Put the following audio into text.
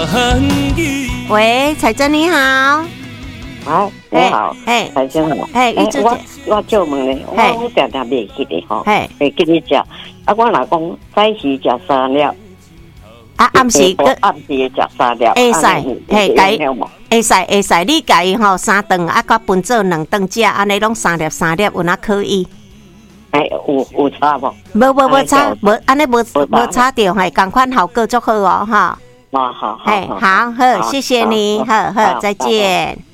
喂，彩珍你好。 好，你好，大家好。 玉珠姐， 我借问咧，我常常袂记得吼，会记你食。啊，我若讲早时食3粒， 暗时食3粒， 会使，你家吼3顿啊，甲分做2顿食，安尼拢3粒，有哪可以？ 有差无？ 无差，无安尼无差着，同款效果足好哦，哈。 好， 好，谢谢你，好，再见。